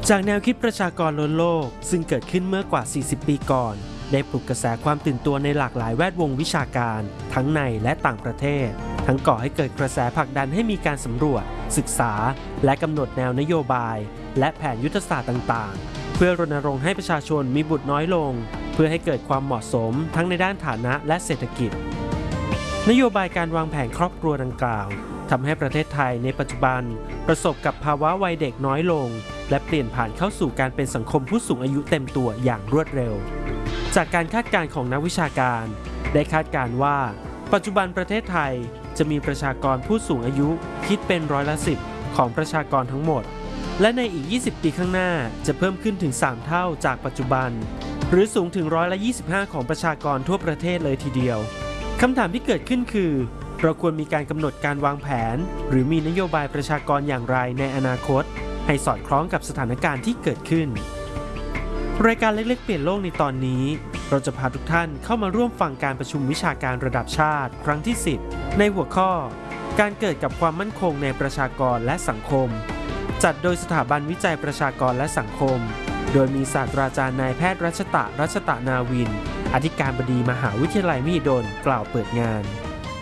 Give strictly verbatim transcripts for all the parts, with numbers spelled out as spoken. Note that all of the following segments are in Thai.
จากแนวคิดประชากรล้นโลกซึ่งเกิดขึ้นเมื่อกว่าสี่สิบปีก่อนได้ปลุกกระแสความตื่นตัวในหลากหลายแวดวงวิชาการทั้งในและต่างประเทศทั้งก่อให้เกิดกระแสผลักดันให้มีการสำรวจศึกษาและกำหนดแนวนโยบายและแผนยุทธศาสตร์ต่างๆเพื่อรณรงค์ให้ประชาชนมีบุตรน้อยลงเพื่อให้เกิดความเหมาะสมทั้งในด้านฐานะและเศรษฐกิจนโยบายการวางแผนครอบครัวดังกล่าวทำให้ประเทศไทยในปัจจุบันประสบกับภาวะวัยเด็กน้อยลงและเปลี่ยนผ่านเข้าสู่การเป็นสังคมผู้สูงอายุเต็มตัวอย่างรวดเร็วจากการคาดการณ์ของนักวิชาการได้คาดการณ์ว่าปัจจุบันประเทศไทยจะมีประชากรผู้สูงอายุคิดเป็นร้อยละสิบของประชากรทั้งหมดและในอีกยี่สิบปีข้างหน้าจะเพิ่มขึ้นถึงสามเท่าจากปัจจุบันหรือสูงถึงร้อยละยี่สิบห้าของประชากรทั่วประเทศเลยทีเดียวคำถามที่เกิดขึ้นคือเราควรมีการกำหนดการวางแผนหรือมีนโยบายประชากรอย่างไรในอนาคตให้สอดคล้องกับสถานการณ์ที่เกิดขึ้นรายการเล็กๆเปลี่ยนโลกในตอนนี้เราจะพาทุกท่านเข้ามาร่วมฟังการประชุมวิชาการระดับชาติครั้งที่สิบในหัวข้อการเกิดกับความมั่นคงในประชากรและสังคมจัดโดยสถาบันวิจัยประชากรและสังคมโดยมีศาสตราจารย์นายแพทย์รัชตะรัชตะนาวินอธิการบดีมหาวิทยาลัยมหิดลกล่าวเปิดงาน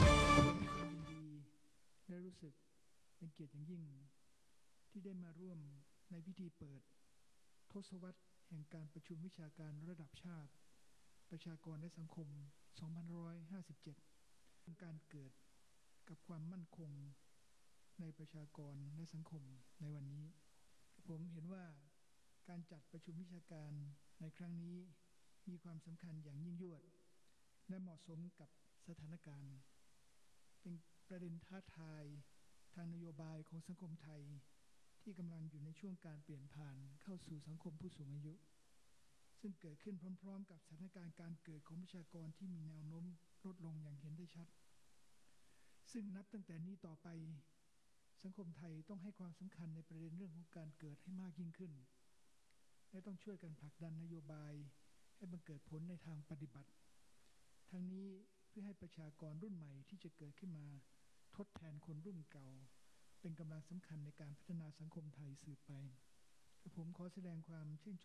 และรู้สึกเป็นเกียรติอย่างยิ่งที่ได้มาร่วมในพิธีเปิดทศวรรษแห่งการประชุมวิชาการระดับชาติประชากรและสังคม สองพันห้าร้อยห้าสิบเจ็ด การเกิดกับความมั่นคงในประชากรและสังคมในวันนี้ผมเห็นว่าการจัดประชุมวิชาการในครั้งนี้มีความสำคัญอย่างยิ่งยวดและเหมาะสมกับสถานการณ์เป็นประเด็นท้าทายทางนโยบายของสังคมไทยที่กำลังอยู่ในช่วงการเปลี่ยนผ่านเข้าสู่สังคมผู้สูงอายุซึ่งเกิดขึ้นพร้อมๆกับสถานการณ์การเกิดของประชากรที่มีแนวโน้มลดลงอย่างเห็นได้ชัดซึ่งนับตั้งแต่นี้ต่อไปสังคมไทยต้องให้ความสำคัญในประเด็นเรื่องของการเกิดให้มากยิ่งขึ้นและต้องช่วยกันผลักดันนโยบายให้มันเกิดผลในทางปฏิบัติทั้งนี้เพื่อให้ประชากรรุ่นใหม่ที่จะเกิดขึ้นมาทดแทนคนรุ่นเก่าเป็นกำลังสำคัญในการพัฒนาสังคมไทยสืบไปผมขอแสดงความชื่นชม